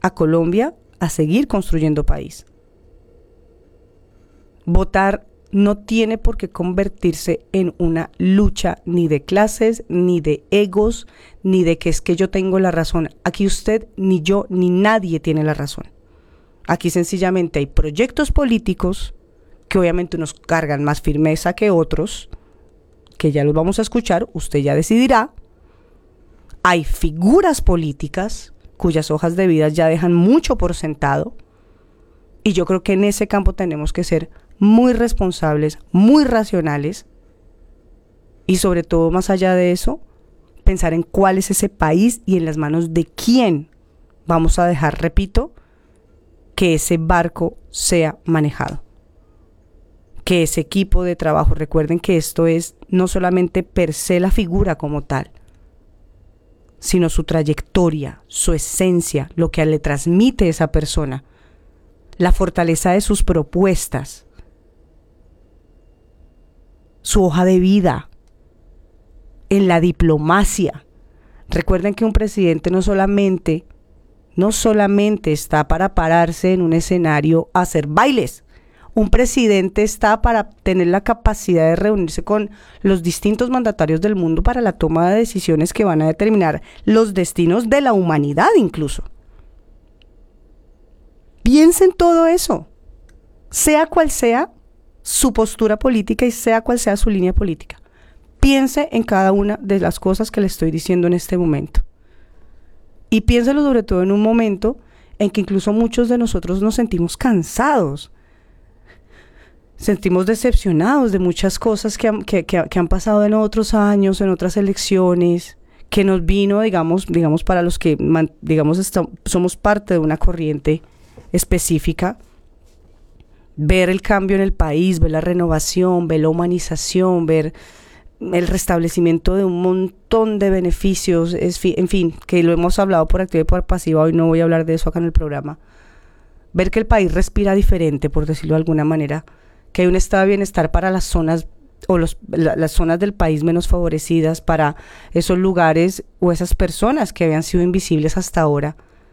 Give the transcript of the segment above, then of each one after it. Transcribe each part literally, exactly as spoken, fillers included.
a Colombia a seguir construyendo país. Votar no tiene por qué convertirse en una lucha ni de clases, ni de egos, ni de que es que yo tengo la razón. Aquí usted, ni yo, ni nadie tiene la razón. Aquí sencillamente hay proyectos políticos que obviamente unos cargan más firmeza que otros, que ya los vamos a escuchar, usted ya decidirá. Hay figuras políticas cuyas hojas de vida ya dejan mucho por sentado, y yo creo que en ese campo tenemos que ser muy responsables, muy racionales, y sobre todo, más allá de eso, pensar en cuál es ese país y en las manos de quién vamos a dejar, repito, que ese barco sea manejado, que ese equipo de trabajo, recuerden que esto es no solamente per se la figura como tal, sino su trayectoria, su esencia, lo que le transmite esa persona, la fortaleza de sus propuestas, su hoja de vida, en la diplomacia. Recuerden que un presidente no solamente, no solamente está para pararse en un escenario a hacer bailes. Un presidente está para tener la capacidad de reunirse con los distintos mandatarios del mundo para la toma de decisiones que van a determinar los destinos de la humanidad incluso. Piensen todo eso, sea cual sea su postura política y sea cual sea su línea política. Piense en cada una de las cosas que le estoy diciendo en este momento. Y piénselo sobre todo en un momento en que incluso muchos de nosotros nos sentimos cansados. Sentimos decepcionados de muchas cosas que han, que, que, que han pasado en otros años, en otras elecciones, que nos vino, digamos, digamos para los que, digamos, estamos, somos parte de una corriente específica, ver el cambio en el país, ver la renovación, ver la humanización, ver el restablecimiento de un montón de beneficios, es, en fin, que lo hemos hablado por activa y por pasiva, hoy no voy a hablar de eso acá en el programa. Ver que el país respira diferente, por decirlo de alguna manera, que hay un estado de bienestar para las zonas o los, la, las zonas del país menos favorecidas, para esos lugares o esas personas que habían sido invisibles hasta ahora.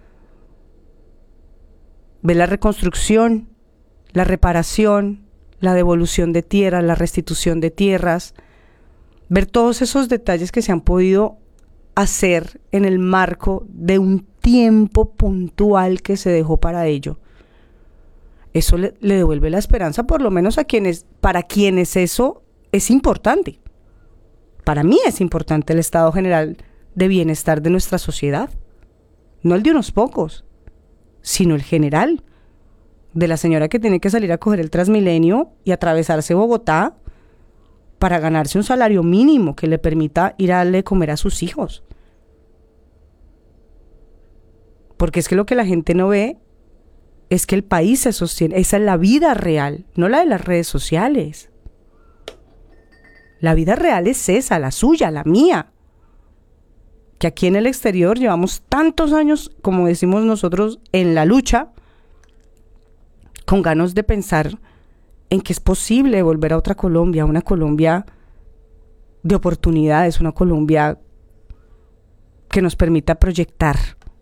Ver la reconstrucción, la reparación, la devolución de tierras, la restitución de tierras, ver todos esos detalles que se han podido hacer en el marco de un tiempo puntual que se dejó para ello. Eso le, le devuelve la esperanza, por lo menos a quienes, para quienes eso es importante. Para mí es importante el estado general de bienestar de nuestra sociedad, no el de unos pocos, sino el general, de la señora que tiene que salir a coger el Transmilenio y atravesarse Bogotá para ganarse un salario mínimo que le permita ir a darle de comer a sus hijos. Porque es que lo que la gente no ve es que el país se sostiene, esa es la vida real, no la de las redes sociales. La vida real es esa, la suya, la mía. Que aquí en el exterior llevamos tantos años, como decimos nosotros, en la lucha, con ganas de pensar en que es posible volver a otra Colombia, una Colombia de oportunidades, una Colombia que nos permita proyectar.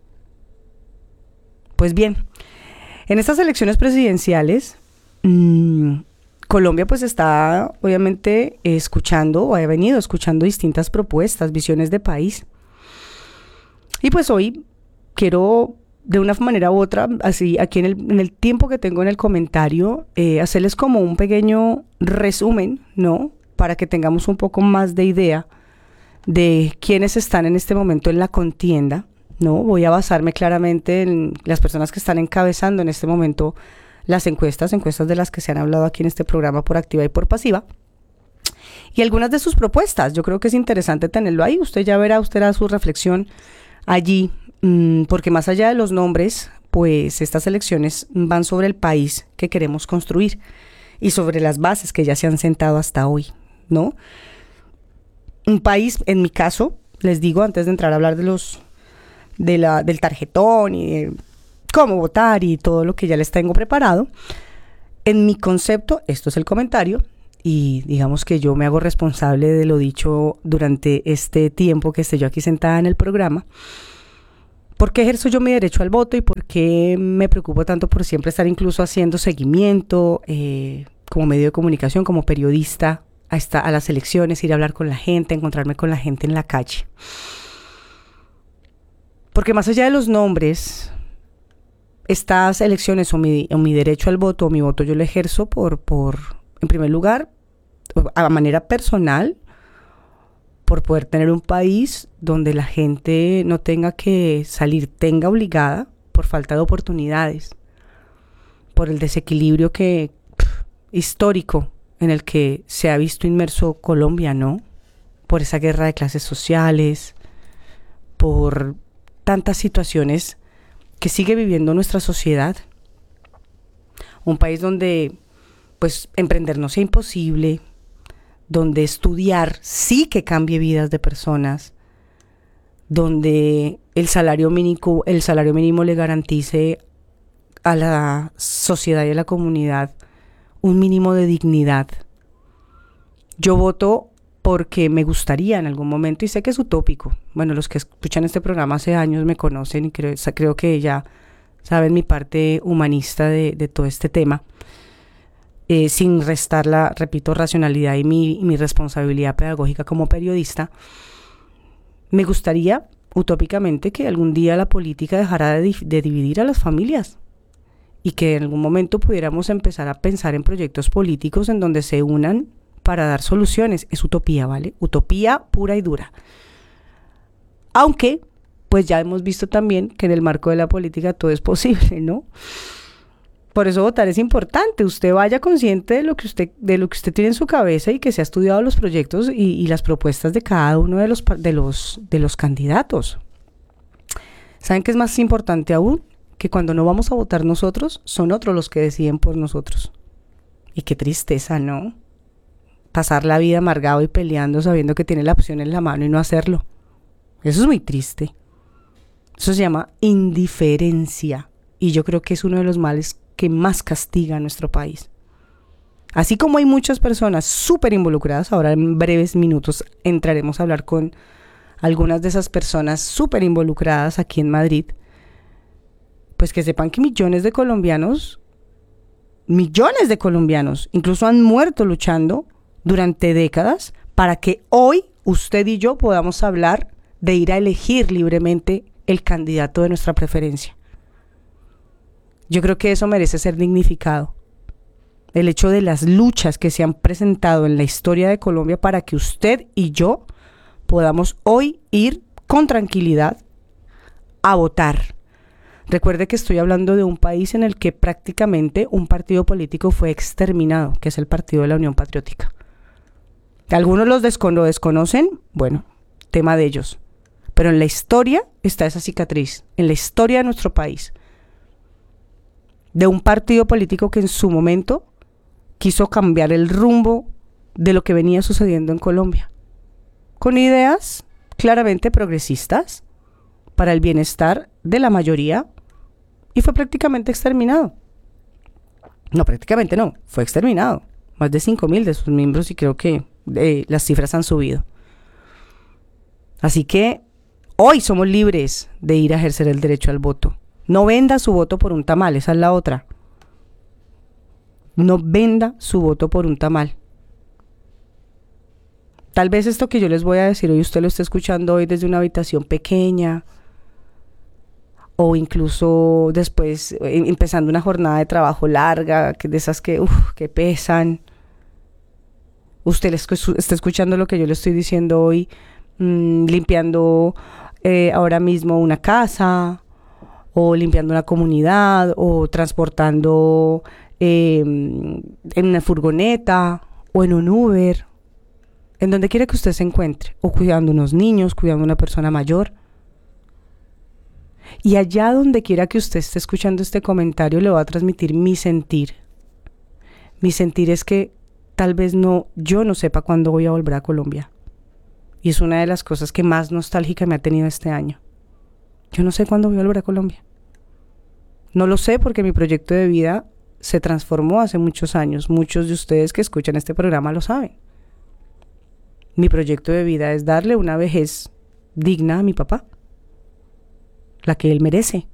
Pues bien, en estas elecciones presidenciales, mmm, Colombia pues está obviamente escuchando, o ha venido escuchando distintas propuestas, visiones de país. Y pues hoy quiero, de una manera u otra, así aquí en el, en el tiempo que tengo en el comentario, eh, hacerles como un pequeño resumen, ¿no? Para que tengamos un poco más de idea de quiénes están en este momento en la contienda, ¿no? Voy a basarme claramente en las personas que están encabezando en este momento las encuestas, encuestas de las que se han hablado aquí en este programa por activa y por pasiva, y algunas de sus propuestas. Yo creo que es interesante tenerlo ahí, usted ya verá, usted hará su reflexión allí, porque más allá de los nombres, pues estas elecciones van sobre el país que queremos construir y sobre las bases que ya se han sentado hasta hoy, ¿no? Un país, en mi caso, les digo, antes de entrar a hablar de los de la, del tarjetón y de cómo votar y todo lo que ya les tengo preparado, en mi concepto, esto es el comentario, y digamos que yo me hago responsable de lo dicho durante este tiempo que esté yo aquí sentada en el programa. ¿Por qué ejerzo yo mi derecho al voto y por qué me preocupo tanto por siempre estar incluso haciendo seguimiento eh, como medio de comunicación, como periodista a, esta, a las elecciones, ir a hablar con la gente, encontrarme con la gente en la calle? Porque más allá de los nombres, estas elecciones o mi, o mi derecho al voto o mi voto yo lo ejerzo por, por, en primer lugar, a manera personal, por poder tener un país donde la gente no tenga que salir, tenga obligada por falta de oportunidades, por el desequilibrio que pff, histórico en el que se ha visto inmerso Colombia, ¿no? Por esa guerra de clases sociales, por tantas situaciones que sigue viviendo nuestra sociedad. Un país donde, pues, emprender no sea imposible, donde estudiar sí que cambie vidas de personas, donde el salario mínimo, el salario mínimo le garantice a la sociedad y a la comunidad un mínimo de dignidad. Yo voto porque me gustaría en algún momento, y sé que es utópico. Bueno, los que escuchan este programa hace años me conocen y creo, creo que ya saben mi parte humanista de, de todo este tema. Eh, sin restar la, repito, racionalidad y mi, y mi responsabilidad pedagógica como periodista, me gustaría, utópicamente, que algún día la política dejara de, de dividir a las familias y que en algún momento pudiéramos empezar a pensar en proyectos políticos en donde se unan para dar soluciones. Es utopía, ¿vale? Utopía pura y dura. Aunque, pues ya hemos visto también que en el marco de la política todo es posible, ¿no? Por eso votar es importante. Usted vaya consciente de lo que usted, de lo que usted tiene en su cabeza y que se ha estudiado los proyectos y, y las propuestas de cada uno de los, de los, de los candidatos. ¿Saben qué es más importante aún? Que cuando no vamos a votar nosotros, son otros los que deciden por nosotros. Y qué tristeza, ¿no? Pasar la vida amargado y peleando sabiendo que tiene la opción en la mano y no hacerlo. Eso es muy triste. Eso se llama indiferencia. Y yo creo que es uno de los males que más castiga a nuestro país. Así como hay muchas personas súper involucradas, ahora en breves minutos entraremos a hablar con algunas de esas personas súper involucradas aquí en Madrid, pues que sepan que millones de colombianos, millones de colombianos, incluso han muerto luchando durante décadas para que hoy usted y yo podamos hablar de ir a elegir libremente el candidato de nuestra preferencia. Yo creo que eso merece ser dignificado. El hecho de las luchas que se han presentado en la historia de Colombia para que usted y yo podamos hoy ir con tranquilidad a votar. Recuerde que estoy hablando de un país en el que prácticamente un partido político fue exterminado, que es el Partido de la Unión Patriótica. Algunos los descono- lo desconocen, bueno, tema de ellos. Pero en la historia está esa cicatriz, en la historia de nuestro país, de un partido político que en su momento quiso cambiar el rumbo de lo que venía sucediendo en Colombia, con ideas claramente progresistas para el bienestar de la mayoría, y fue prácticamente exterminado. No, prácticamente no, fue exterminado. Más de cinco mil de sus miembros, y creo que eh, las cifras han subido. Así que hoy somos libres de ir a ejercer el derecho al voto. No venda su voto por un tamal, esa es la otra. No venda su voto por un tamal. Tal vez esto que yo les voy a decir hoy, usted lo esté escuchando hoy desde una habitación pequeña, o incluso después eh, empezando una jornada de trabajo larga, que de esas que, uf, que pesan. Usted les, está escuchando lo que yo le estoy diciendo hoy, mmm, limpiando eh, ahora mismo una casa, o limpiando una comunidad, o transportando eh, en una furgoneta, o en un Uber, en donde quiera que usted se encuentre, o cuidando unos niños, cuidando a una persona mayor. Y allá donde quiera que usted esté escuchando este comentario, le voy a transmitir mi sentir. Mi sentir es que tal vez no, yo no sepa cuándo voy a volver a Colombia. Y es una de las cosas que más nostálgica me ha tenido este año. Yo no sé cuándo voy a volver a Colombia. No lo sé porque mi proyecto de vida se transformó hace muchos años. Muchos de ustedes que escuchan este programa lo saben. Mi proyecto de vida es darle una vejez digna a mi papá. la que él merece.